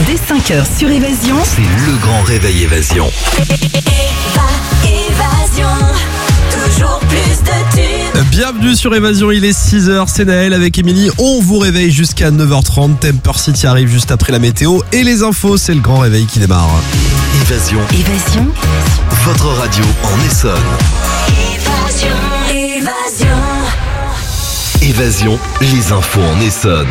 Dès 5h sur Évasion, c'est le grand réveil Évasion. Évasion, toujours plus de tubes. Bienvenue sur Évasion, il est 6h, c'est Naël avec Émilie. On vous réveille jusqu'à 9h30. Temper City arrive juste après la météo et les infos, c'est le grand réveil qui démarre. Évasion, votre radio en Essonne. Évasion, les infos en Essonne.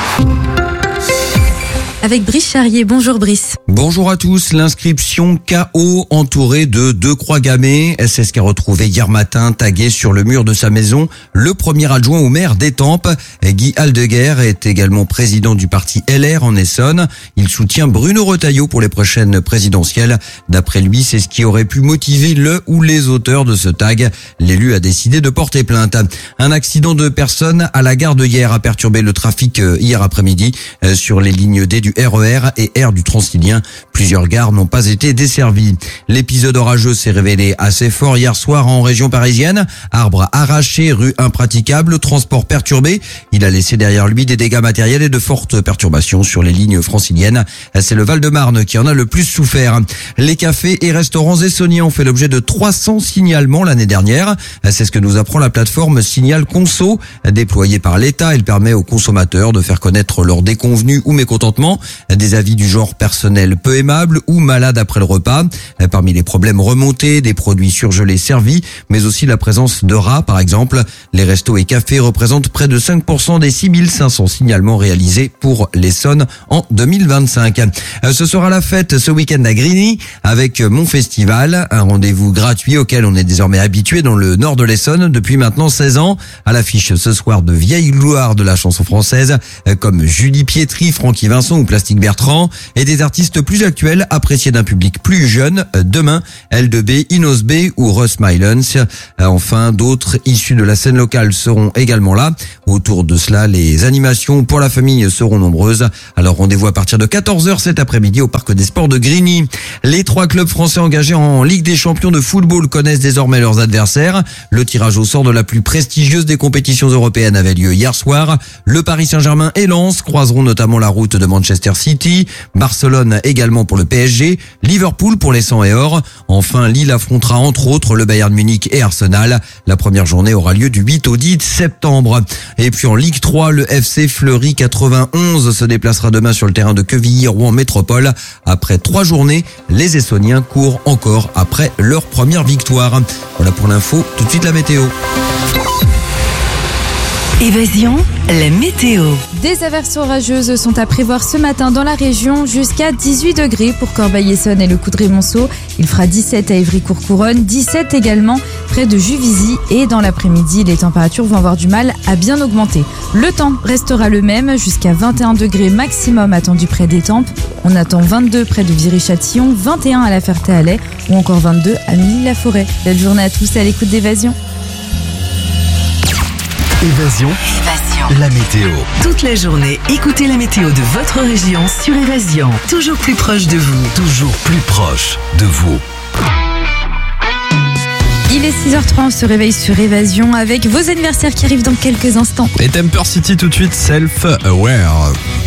Avec Brice Charrier. Bonjour Brice. Bonjour à tous. L'inscription KO entourée de 2 croix gammées. C'est ce qu'a retrouvé hier matin tagué sur le mur de sa maison le premier adjoint au maire d'Étampes. Guy Aldeguer est également président du parti LR en Essonne. Il soutient Bruno Retailleau pour les prochaines présidentielles. D'après lui, c'est ce qui aurait pu motiver le ou les auteurs de ce tag. L'élu a décidé de porter plainte. Un accident de personnes à la gare de Hyères a perturbé le trafic hier après-midi sur les lignes D du RER et R du Transilien. Plusieurs gares n'ont pas été desservies. L'épisode orageux s'est révélé assez fort hier soir en région parisienne. Arbres arrachés, rues impraticables, transport perturbé. Il a laissé derrière lui des dégâts matériels et de fortes perturbations sur les lignes franciliennes. C'est le Val-de-Marne qui en a le plus souffert. Les cafés et restaurants essonniens ont fait l'objet de 300 signalements l'année dernière. C'est ce que nous apprend la plateforme Signal Conso. Déployée par l'État, elle permet aux consommateurs de faire connaître leurs déconvenus ou mécontentements. Des avis du genre personnel peu aimable ou malade après le repas. Parmi les problèmes remontés, des produits surgelés servis, mais aussi la présence de rats par exemple. Les restos et cafés représentent près de 5% des 6500 signalements réalisés pour l'Essonne en 2025. Ce sera la fête ce week-end à Grigny avec Mon Festival, un rendez-vous gratuit auquel on est désormais habitué dans le nord de l'Essonne depuis maintenant 16 ans. À l'affiche ce soir de vieilles gloires de la chanson française comme Julie Pietri, Francky Vincent ou Plastique Bertrand et des artistes plus actuels appréciés d'un public plus jeune. Demain, L2B, Inos B ou Russ Mylance. Enfin, d'autres issus de la scène locale seront également là. Autour de cela, les animations pour la famille seront nombreuses. Alors rendez-vous à partir de 14h cet après-midi au Parc des Sports de Grigny. Les 3 clubs français engagés en Ligue des champions de football connaissent désormais leurs adversaires. Le tirage au sort de la plus prestigieuse des compétitions européennes avait lieu hier soir. Le Paris Saint-Germain et Lens croiseront notamment la route de Manchester City, Barcelone également pour le PSG, Liverpool pour les 100 et or. Enfin, Lille affrontera entre autres le Bayern Munich et Arsenal. La première journée aura lieu du 8 au 10 septembre. Et puis en Ligue 3, le FC Fleury 91 se déplacera demain sur le terrain de Quevilly-Rouen Métropole. Après 3 journées, les Essonniens courent encore après leur première victoire. Voilà pour l'info, tout de suite la météo. Évasion, la météo. Des averses orageuses sont à prévoir ce matin dans la région, jusqu'à 18 degrés pour Corbeil-Essonnes et le Coudray-Monceau. Il fera 17 à Évry-Courcouronnes, 17 également près de Juvisy. Et dans l'après-midi, les températures vont avoir du mal à bien augmenter. Le temps restera le même, jusqu'à 21 degrés maximum attendu près d'Étampes. On attend 22 près de Viry-Châtillon, 21 à la Ferté-Alais ou encore 22 à Milly-la-Forêt. Belle journée à tous à l'écoute d'Évasion. Évasion, la météo. Toute la journée, écoutez la météo de votre région sur Évasion. Toujours plus proche de vous. Toujours plus proche de vous. Il est 6h30, on se réveille sur Évasion avec vos anniversaires qui arrivent dans quelques instants. Et Temper City tout de suite, Self-Aware.